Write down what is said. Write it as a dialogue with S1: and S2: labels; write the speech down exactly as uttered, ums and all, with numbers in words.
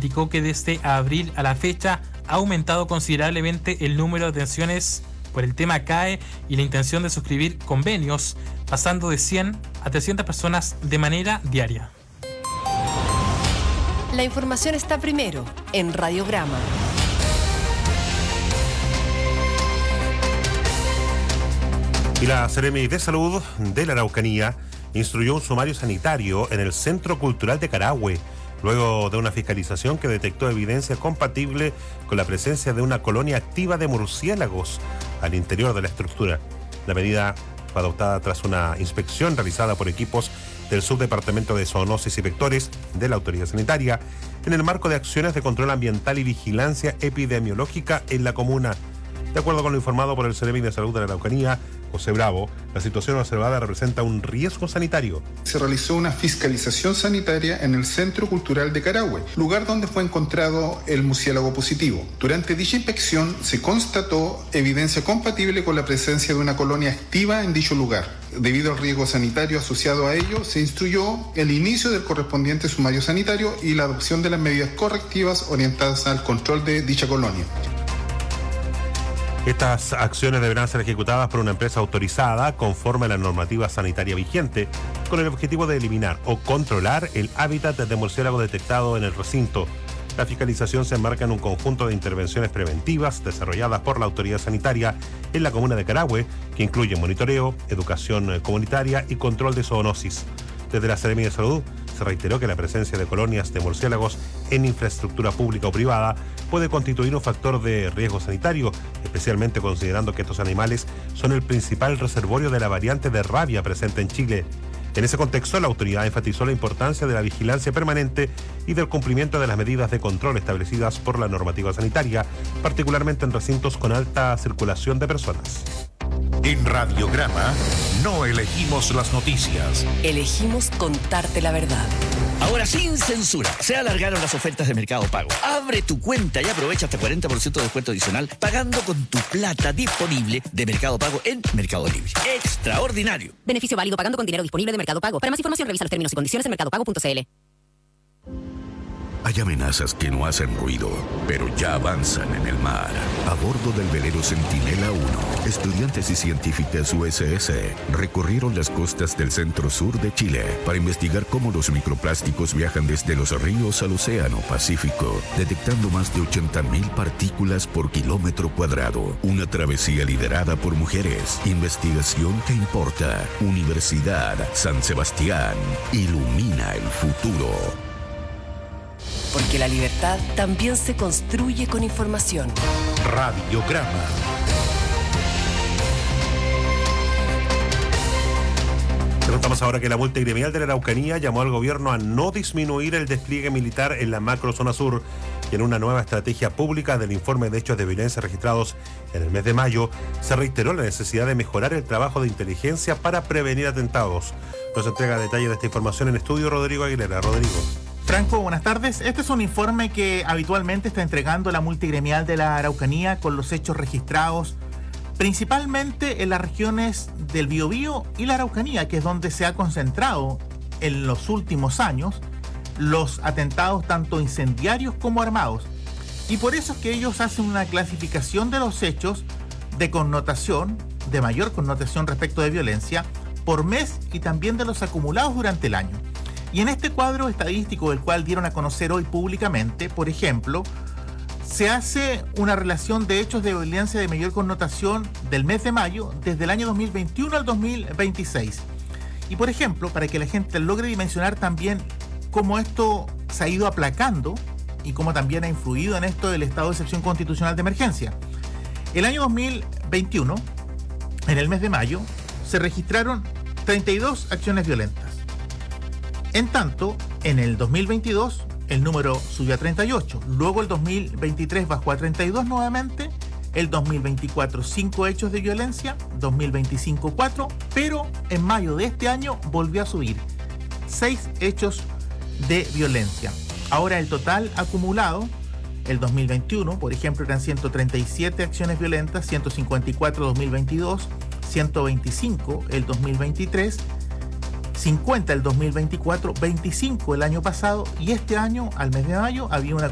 S1: indicó que desde abril a la fecha ha aumentado considerablemente el número de atenciones por el tema C A E y la intención de suscribir convenios, pasando de cien a trescientas personas de manera diaria.
S2: La información está primero en Radiograma.
S3: Y la Seremi de Salud de la Araucanía instruyó un sumario sanitario en el Centro Cultural de Carahue, luego de una fiscalización que detectó evidencia compatible con la presencia de una colonia activa de murciélagos al interior de la estructura. La medida fue adoptada tras una inspección realizada por equipos del Subdepartamento de Zoonosis y Vectores de la Autoridad Sanitaria en el marco de acciones de control ambiental y vigilancia epidemiológica en la comuna. De acuerdo con lo informado por el Seremi de Salud de la Araucanía, José Bravo, la situación observada representa un riesgo sanitario.
S4: Se realizó una fiscalización sanitaria en el Centro Cultural de Carahue, lugar donde fue encontrado el murciélago positivo. Durante dicha inspección se constató evidencia compatible con la presencia de una colonia activa en dicho lugar. Debido al riesgo sanitario asociado a ello, se instruyó el inicio del correspondiente sumario sanitario y la adopción de las medidas correctivas orientadas al control de dicha colonia.
S3: Estas acciones deberán ser ejecutadas por una empresa autorizada conforme a la normativa sanitaria vigente, con el objetivo de eliminar o controlar el hábitat de murciélago detectado en el recinto. La fiscalización se enmarca en un conjunto de intervenciones preventivas desarrolladas por la autoridad sanitaria en la comuna de Carahue, que incluye monitoreo, educación comunitaria y control de zoonosis. Desde la Seremi de Salud se reiteró que la presencia de colonias de murciélagos en infraestructura pública o privada puede constituir un factor de riesgo sanitario, especialmente considerando que estos animales son el principal reservorio de la variante de rabia presente en Chile. En ese contexto, la autoridad enfatizó la importancia de la vigilancia permanente y del cumplimiento de las medidas de control establecidas por la normativa sanitaria, particularmente en recintos con alta circulación de personas.
S5: En Radiograma no elegimos las noticias.
S2: Elegimos contarte la verdad.
S6: Ahora sin censura, se alargaron las ofertas de Mercado Pago. Abre tu cuenta y aprovecha hasta cuarenta por ciento de descuento adicional pagando con tu plata disponible de Mercado Pago en Mercado Libre. ¡Extraordinario!
S7: Beneficio válido pagando con dinero disponible de Mercado Pago. Para más información revisa los términos y condiciones en mercado pago punto c l.
S8: Hay amenazas que no hacen ruido, pero ya avanzan en el mar. A bordo del velero Centinela uno, estudiantes y científicas U S S recorrieron las costas del centro-sur de Chile para investigar cómo los microplásticos viajan desde los ríos al océano Pacífico, detectando más de ochenta mil partículas por kilómetro cuadrado. Una travesía liderada por mujeres. Investigación que importa. Universidad San Sebastián. Ilumina el futuro.
S2: Porque la libertad también se construye con información.
S5: Radiograma.
S3: Te contamos ahora que la multigremial de la Araucanía llamó al gobierno a no disminuir el despliegue militar en la macrozona sur y en una nueva estrategia pública del informe de hechos de violencia registrados en el mes de mayo se reiteró la necesidad de mejorar el trabajo de inteligencia para prevenir atentados. Nos entrega detalles de esta información en estudio Rodrigo Aguilera. Rodrigo.
S9: Franco, buenas tardes. Este es un informe que habitualmente está entregando la multigremial de la Araucanía con los hechos registrados principalmente en las regiones del Biobío y la Araucanía, que es donde se ha concentrado en los últimos años los atentados tanto incendiarios como armados. Y por eso es que ellos hacen una clasificación de los hechos de connotación, de mayor connotación respecto de violencia, por mes y también de los acumulados durante el año. Y en este cuadro estadístico del cual dieron a conocer hoy públicamente, por ejemplo, se hace una relación de hechos de violencia de mayor connotación del mes de mayo desde el año dos mil veintiuno al dos mil veintiséis. Y por ejemplo, para que la gente logre dimensionar también cómo esto se ha ido aplacando y cómo también ha influido en esto del estado de excepción constitucional de emergencia. El año dos mil veintiuno, en el mes de mayo, se registraron treinta y dos acciones violentas. En tanto, en el dos mil veintidós el número subió a treinta y ocho, luego el dos mil veintitrés bajó a treinta y dos nuevamente, el dos mil veinticuatro cinco hechos de violencia, dos mil veinticinco cuatro, pero en mayo de este año volvió a subir seis hechos de violencia. Ahora el total acumulado, el dos mil veintiuno, por ejemplo, eran ciento treinta y siete acciones violentas, ciento cincuenta y cuatro dos mil veintidós, ciento veinticinco el dos mil veintitrés, cincuenta el dos mil veinticuatro, veinticinco el año pasado y este año, al mes de mayo, había una